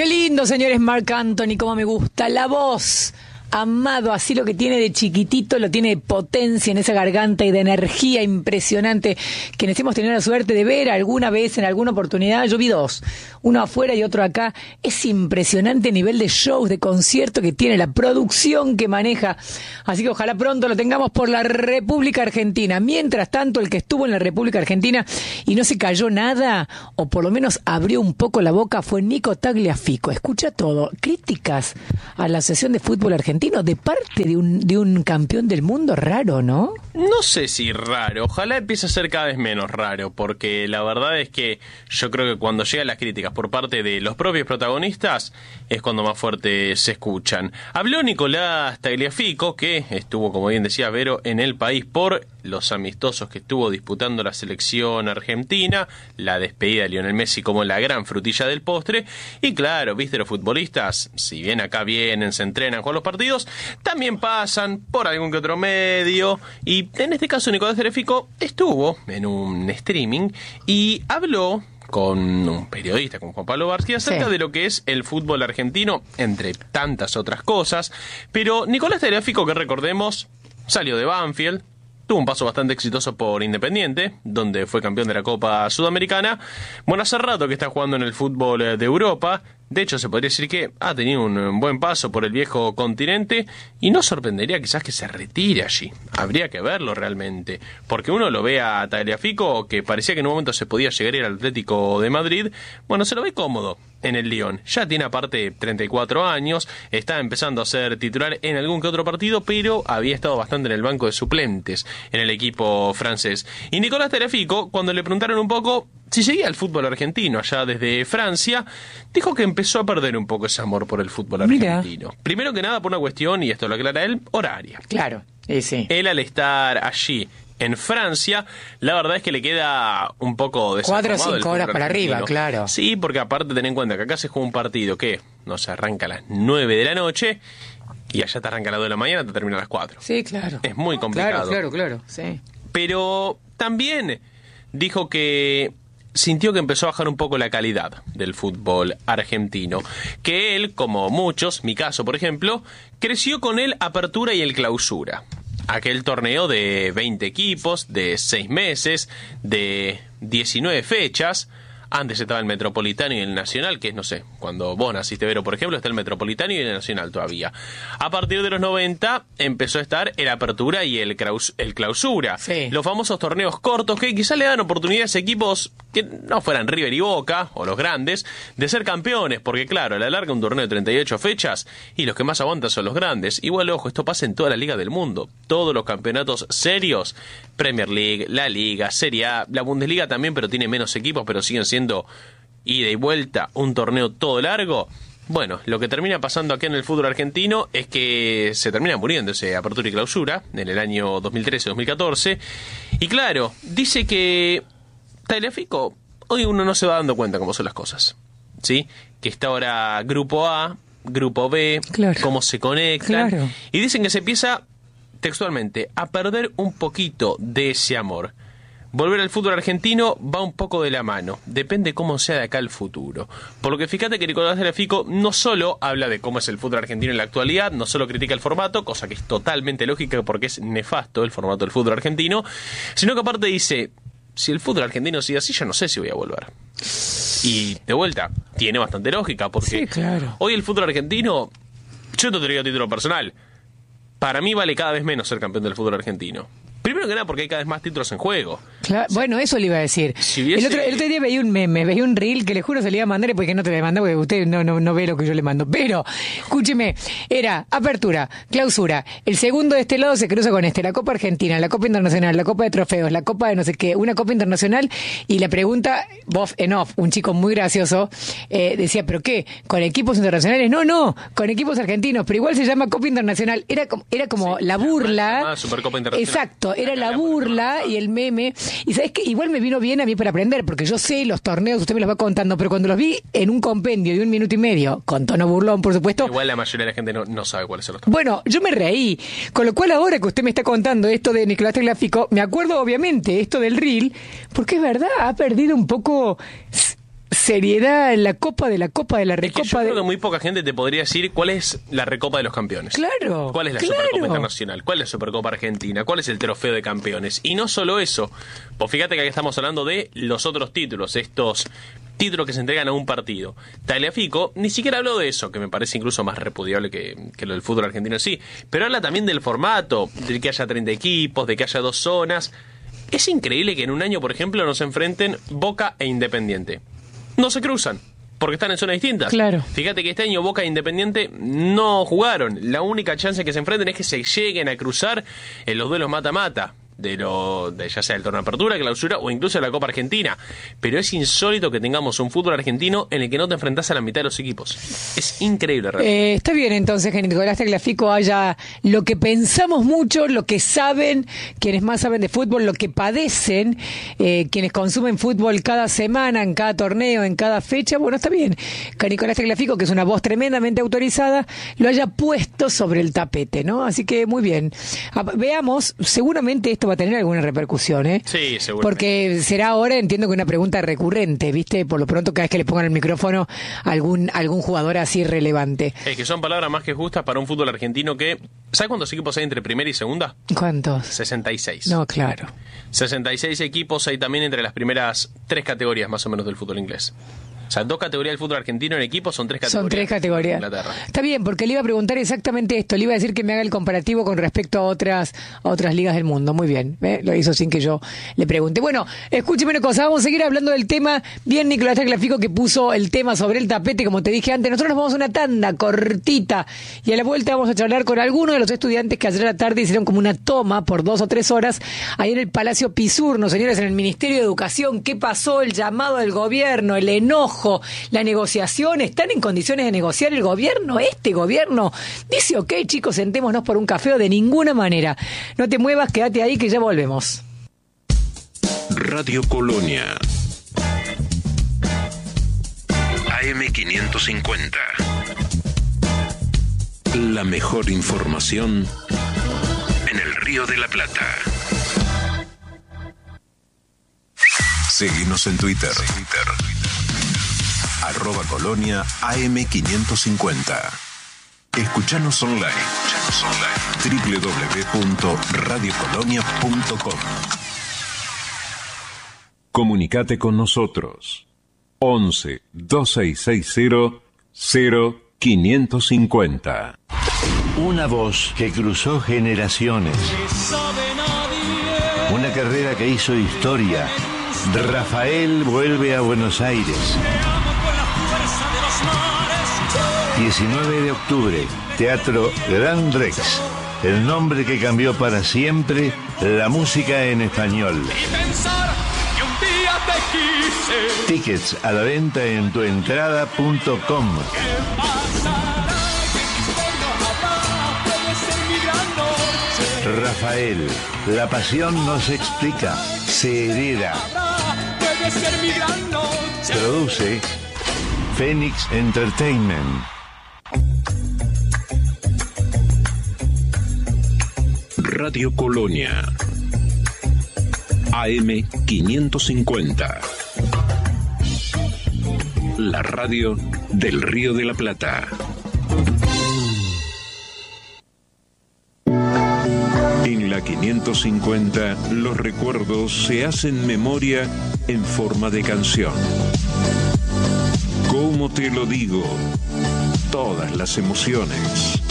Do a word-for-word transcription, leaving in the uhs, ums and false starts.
Qué lindo, señores, Marc Anthony, cómo me gusta la voz. Amado, así lo que tiene de chiquitito, lo tiene de potencia en esa garganta y de energía impresionante. Quienes hemos tenido la suerte de ver alguna vez, en alguna oportunidad, yo vi dos, uno afuera y otro acá. Es impresionante el nivel de shows, de concierto que tiene, la producción que maneja. Así que ojalá pronto lo tengamos por la República Argentina. Mientras tanto, el que estuvo en la República Argentina y no se cayó nada, o por lo menos abrió un poco la boca, fue Nico Tagliafico. Escucha todo, críticas a la Asociación de Fútbol Argentino de parte de un, de un campeón del mundo. Raro, ¿no? No sé si raro, ojalá empiece a ser cada vez menos raro, porque la verdad es que yo creo que cuando llegan las críticas por parte de los propios protagonistas es cuando más fuerte se escuchan. Habló Nicolás Tagliafico, que estuvo, como bien decía Vero, en el país por los amistosos que estuvo disputando la selección argentina, la despedida de Lionel Messi como la gran frutilla del postre, y claro, viste, los futbolistas, si bien acá vienen, se entrenan con los partidos, también pasan por algún que otro medio, y en este caso Nicolás Tagliafico estuvo en un streaming y habló con un periodista, con Juan Pablo Barsky, acerca sí. de lo que es el fútbol argentino, entre tantas otras cosas. Pero Nicolás Tagliafico, que recordemos, salió de Banfield, tuvo un paso bastante exitoso por Independiente, donde fue campeón de la Copa Sudamericana. Bueno, hace rato que está jugando en el fútbol de Europa. De hecho, se podría decir que ha tenido un buen paso por el viejo continente y no sorprendería quizás que se retire allí. Habría que verlo realmente, porque uno lo ve a Tagliafico, que parecía que en un momento se podía llegar al Atlético de Madrid. Bueno, se lo ve cómodo en el Lyon. Ya tiene aparte treinta y cuatro años, está empezando a ser titular en algún que otro partido, pero había estado bastante en el banco de suplentes en el equipo francés. Y Nicolás Tagliafico, cuando le preguntaron un poco si seguía el fútbol argentino allá desde Francia, dijo que empezó a perder un poco ese amor por el fútbol argentino. Mira. Primero que nada por una cuestión, y esto lo aclara él, horaria. Claro, y sí. Él al estar allí en Francia, la verdad es que le queda un poco desinformado. Cuatro o cinco horas para arriba, claro. Sí, porque aparte ten en cuenta que acá se juega un partido que no se arranca a las nueve de la noche y allá te arranca a las dos de la mañana, te termina a las cuatro. Sí, claro. Es muy complicado. Claro, claro, claro, sí. Pero también dijo que sintió que empezó a bajar un poco la calidad del fútbol argentino. Que él, como muchos, mi caso por ejemplo, creció con el Apertura y el Clausura. Aquel torneo de veinte equipos, de seis meses, de diecinueve fechas. Antes estaba el Metropolitano y el Nacional, que es, no sé, cuando vos naciste, Vero, por ejemplo, está el Metropolitano y el Nacional todavía. A partir de los noventa empezó a estar el Apertura y el, claus- el Clausura. Sí. Los famosos torneos cortos que quizás le dan oportunidades a equipos que no fueran River y Boca, o los grandes, de ser campeones, porque claro, a la larga un torneo de treinta y ocho fechas y los que más aguantan son los grandes. Igual, ojo, esto pasa en toda la liga del mundo. Todos los campeonatos serios, Premier League, la Liga, Serie A, la Bundesliga también, pero tiene menos equipos, pero siguen siendo siendo ida y vuelta un torneo todo largo. Bueno, lo que termina pasando aquí en el fútbol argentino es que se termina muriendo ese Apertura y Clausura en el año dos mil trece dos mil catorce. Y claro, dice que Tagliafico, hoy uno no se va dando cuenta cómo son las cosas, ¿sí? Que está ahora Grupo A, Grupo B, claro. cómo se conectan. Claro. Y dicen que se empieza textualmente a perder un poquito de ese amor. Volver al fútbol argentino va un poco de la mano, depende cómo sea de acá el futuro. Por lo que fíjate que Nicolás Tagliafico no solo habla de cómo es el fútbol argentino en la actualidad, no solo critica el formato, cosa que es totalmente lógica porque es nefasto el formato del fútbol argentino, sino que aparte dice, si el fútbol argentino sigue así, yo no sé si voy a volver. Y de vuelta, tiene bastante lógica porque sí, claro. Hoy el fútbol argentino, yo te digo a título personal, para mí vale cada vez menos ser campeón del fútbol argentino. Primero que nada porque hay cada vez más títulos en juego. Claro, bueno, eso le iba a decir. Si hubiese... el, otro, el otro día veía un meme, veía un reel que le juro se le iba a mandar porque no te le mandé porque usted no, no, no ve lo que yo le mando. Pero, escúcheme, era Apertura, Clausura, el segundo de este lado se cruza con este, la Copa Argentina, la Copa Internacional, la Copa de Trofeos, la Copa de no sé qué, una Copa Internacional, y la pregunta, Bof en off, un chico muy gracioso, eh, decía, ¿pero qué? ¿Con equipos internacionales? No, no, con equipos argentinos, pero igual se llama Copa Internacional. Era como, era como sí, la burla. Llama Supercopa Internacional. Exacto. Era la burla y el meme. Y sabes que igual me vino bien a mí para aprender, porque yo sé los torneos, usted me los va contando, pero cuando los vi en un compendio de un minuto y medio, con tono burlón, por supuesto. Igual la mayoría de la gente no, no sabe cuáles son los torneos. Bueno, yo me reí. Con lo cual ahora que usted me está contando esto de Nicolás Tagliafico, me acuerdo obviamente esto del reel, porque es verdad, ha perdido un poco seriedad en la Copa de la Copa de la Recopa. Es que yo creo de... que muy poca gente te podría decir cuál es la Recopa de los Campeones. Claro. ¿Cuál es la claro. Supercopa Internacional? ¿Cuál es la Supercopa Argentina? ¿Cuál es el Trofeo de Campeones? Y no solo eso. Pues fíjate que aquí estamos hablando de los otros títulos, estos títulos que se entregan a un partido. Tagliafico ni siquiera habló de eso, que me parece incluso más repudiable que, que lo del fútbol argentino en sí. Pero habla también del formato, de que haya treinta equipos, de que haya dos zonas. Es increíble que en un año, por ejemplo, nos enfrenten Boca e Independiente. No se cruzan, porque están en zonas distintas. Claro. Fíjate que este año Boca e Independiente no jugaron. La única chance que se enfrenten es que se lleguen a cruzar en los duelos mata-mata. De lo de ya sea el torneo de apertura, clausura o incluso la Copa Argentina. Pero es insólito que tengamos un fútbol argentino en el que no te enfrentás a la mitad de los equipos. Es increíble, realmente. Eh, está bien entonces que Nicolás Tagliafico haya lo que pensamos mucho, lo que saben quienes más saben de fútbol, lo que padecen eh, quienes consumen fútbol cada semana, en cada torneo, en cada fecha. Bueno, está bien que Nicolás Tagliafico, que es una voz tremendamente autorizada, lo haya puesto sobre el tapete, ¿no? Así que muy bien. A, veamos, seguramente esto va a tener alguna repercusión, ¿eh? Sí, seguro. Porque será ahora, entiendo que una pregunta recurrente, ¿viste? Por lo pronto, cada vez que le pongan el micrófono a algún, algún jugador así relevante. Es que son palabras más que justas para un fútbol argentino que... ¿Sabes cuántos equipos hay entre primera y segunda? ¿Cuántos? sesenta y seis. No, claro. sesenta y seis equipos hay también entre las primeras tres categorías más o menos del fútbol inglés. O sea, dos categorías del fútbol argentino en equipos son tres categorías. Son tres categorías. Está bien, porque le iba a preguntar exactamente esto. Le iba a decir que me haga el comparativo con respecto a otras a otras ligas del mundo. Muy bien, ¿eh? Lo hizo sin que yo le pregunte. Bueno, escúcheme una cosa. Vamos a seguir hablando del tema. Bien, Nicolás Tagliafico, que puso el tema sobre el tapete, como te dije antes. Nosotros nos vamos a una tanda cortita y a la vuelta vamos a charlar con algunos de los estudiantes que ayer a la tarde hicieron como una toma por dos o tres horas ahí en el Palacio Pisurno, señores, en el Ministerio de Educación. ¿Qué pasó? El llamado del gobierno, el enojo, la negociación. ¿Están en condiciones de negociar el gobierno? Este gobierno dice, ok, chicos, sentémonos por un café, o de ninguna manera. No te muevas, quédate ahí que ya volvemos. Radio Colonia A M quinientos cincuenta. La mejor información en el Río de la Plata. Seguinos en Twitter. Twitter. Arroba Colonia A M quinientos cincuenta. Escuchanos online. Escuchanos online. doble u doble u doble u punto radio colonia punto com. Comunicate con nosotros. once, veintiséis sesenta, cero quinientos cincuenta. Una voz que cruzó generaciones. Una carrera que hizo historia. Rafael vuelve a Buenos Aires. diecinueve de octubre, Teatro Gran Rex. El nombre que cambió para siempre la música en español. Tickets a la venta en tuentrada punto com. Rafael, la pasión no se explica, se hereda. Produce Phoenix Entertainment. Radio Colonia A M quinientos cincuenta. La radio del Río de la Plata. En la quinientos cincuenta, los recuerdos se hacen memoria en forma de canción. ¿Cómo te lo digo? Todas las emociones.